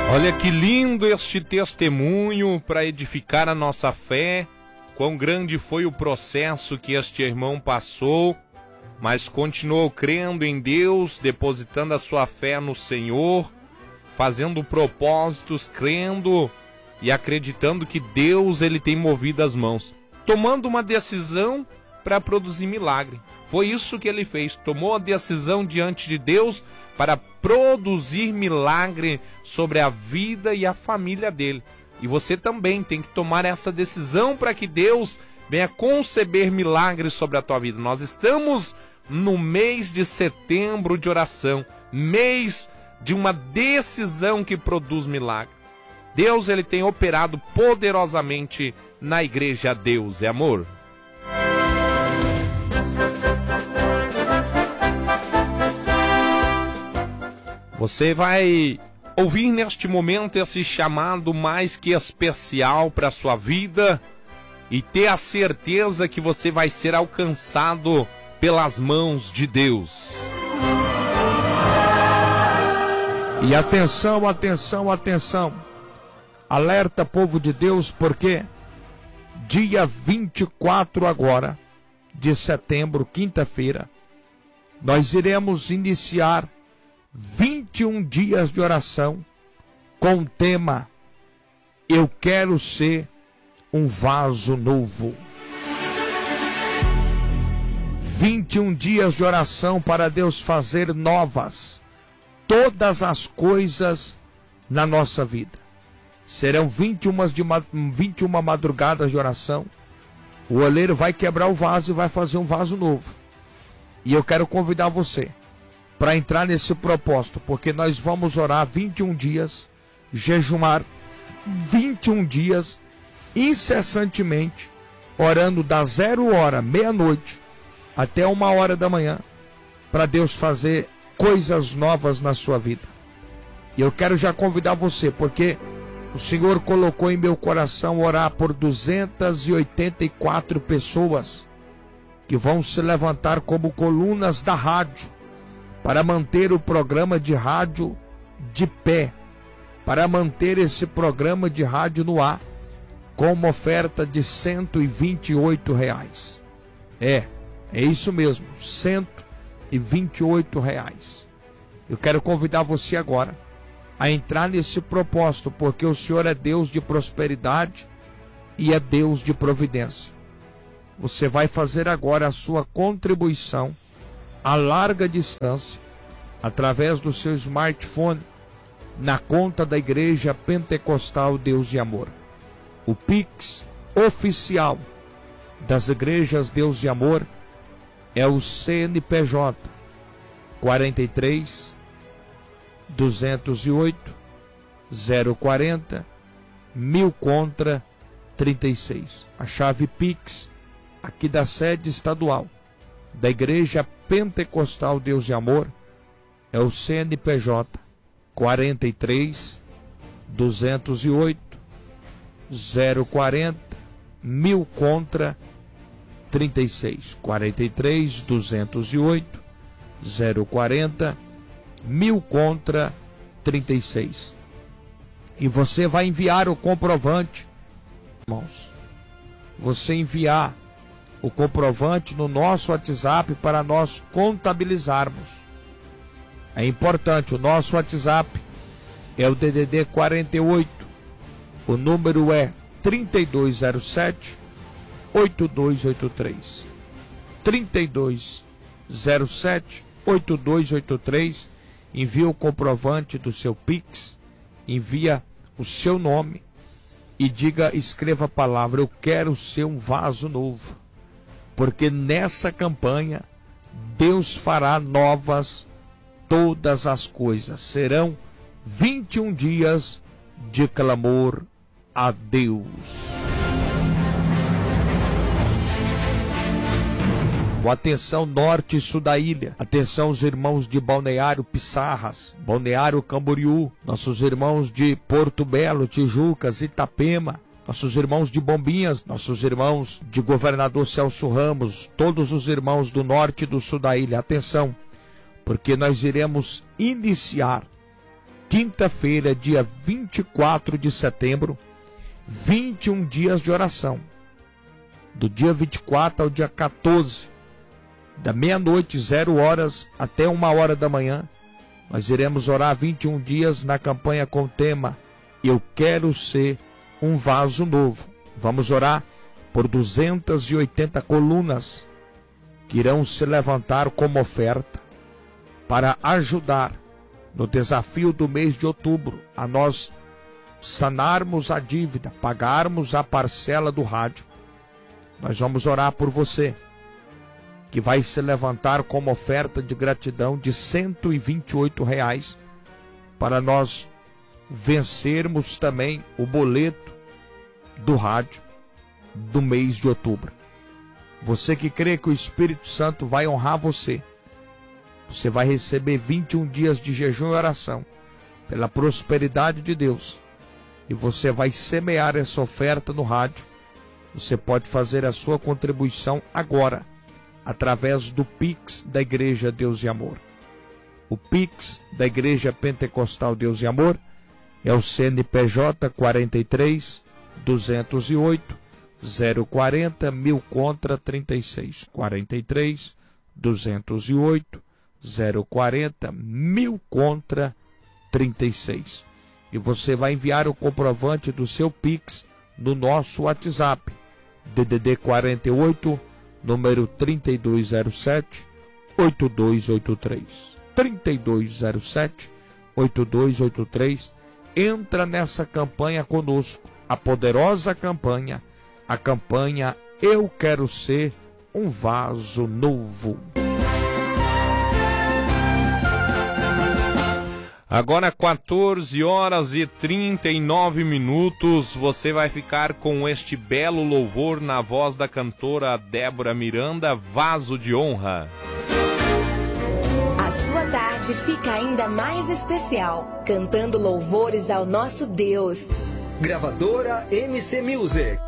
Olha que lindo este testemunho para edificar a nossa fé. Quão grande foi o processo que este irmão passou, mas continuou crendo em Deus, depositando a sua fé no Senhor, fazendo propósitos, crendo e acreditando que Deus ele tem movido as mãos, tomando uma decisão para produzir milagre. Foi isso que ele fez, tomou a decisão diante de Deus para produzir milagre sobre a vida e a família dele. E você também tem que tomar essa decisão para que Deus venha conceber milagres sobre a tua vida. Nós estamos no mês de setembro de oração, mês de uma decisão que produz milagre. Deus ele tem operado poderosamente na igreja. Deus é amor. Você vai ouvir neste momento esse chamado mais que especial para a sua vida e ter a certeza que você vai ser alcançado pelas mãos de Deus. E atenção, atenção, atenção. Alerta, povo de Deus, porque dia 24 agora de setembro, quinta-feira, nós iremos iniciar 21 dias de oração com o tema Eu quero ser um vaso novo. 21 dias de oração para Deus fazer novas todas as coisas na nossa vida. Serão 21 madrugadas de oração. O oleiro vai quebrar o vaso e vai fazer um vaso novo. E eu quero convidar você para entrar nesse propósito, porque nós vamos orar 21 dias, jejuar 21 dias, incessantemente, orando da 0 hora, meia-noite, até 1 hora da manhã, para Deus fazer coisas novas na sua vida. E eu quero já convidar você, porque o Senhor colocou em meu coração orar por 284 pessoas que vão se levantar como colunas da rádio, para manter o programa de rádio de pé, para manter esse programa de rádio no ar, com uma oferta de R$128. É isso mesmo, R$128. Eu quero convidar você agora a entrar nesse propósito, porque o Senhor é Deus de prosperidade e é Deus de providência. Você vai fazer agora a sua contribuição a larga distância, através do seu smartphone, na conta da Igreja Pentecostal Deus de Amor. O Pix oficial das Igrejas Deus de Amor é o CNPJ 43 208 040 1000 contra 36. A chave Pix aqui da sede estadual da Igreja Pentecostal Deus de Amor é o CNPJ 43 208 040 1000 contra 36. 43 208 040 1000 contra 36. E você vai enviar o comprovante, irmãos. Você enviar o comprovante no nosso WhatsApp para nós contabilizarmos. É importante, o nosso WhatsApp é o DDD 48, o número é 3207 8283. 3207 8283. Envia o comprovante do seu Pix, envia o seu nome e escreva a palavra: eu quero ser um vaso novo. Porque nessa campanha Deus fará novas todas as coisas. Serão 21 dias de clamor a Deus. Atenção norte e sul da ilha. Atenção os irmãos de Balneário Pissarras, Balneário Camboriú, nossos irmãos de Porto Belo, Tijucas, Itapema, nossos irmãos de Bombinhas, nossos irmãos de Governador Celso Ramos, todos os irmãos do norte e do sul da ilha. Atenção, porque nós iremos iniciar quinta-feira, dia 24 de setembro, 21 dias de oração. Do dia 24 ao dia 14, da meia-noite, 0 horas, até 1 hora da manhã, nós iremos orar 21 dias na campanha com o tema Eu Quero Ser um Vaso Novo. Vamos orar por 280 colunas que irão se levantar como oferta para ajudar no desafio do mês de outubro a nós sanarmos a dívida, pagarmos a parcela do rádio. Nós vamos orar por você, que vai se levantar como oferta de gratidão de R$ 128, para nós vencermos também o boleto do rádio do mês de outubro. Você que crê que o Espírito Santo vai honrar você, você vai receber 21 dias de jejum e oração pela prosperidade de Deus, e você vai semear essa oferta no rádio. Você pode fazer a sua contribuição agora, através do Pix da Igreja Deus e Amor. O Pix da Igreja Pentecostal Deus e Amor é o CNPJ 43 208 040 1000 contra 36. 43 208 040 1000 contra 36. E você vai enviar o comprovante do seu Pix no nosso WhatsApp, DDD 48, número 3207 8283. 3207 8283. Entra nessa campanha conosco, a poderosa campanha, a campanha Eu Quero Ser um Vaso Novo. Agora 14 horas e 39 minutos, você vai ficar com este belo louvor na voz da cantora Débora Miranda, Vaso de Honra. A sua tarde fica ainda mais especial, cantando louvores ao nosso Deus. Gravadora MC Music.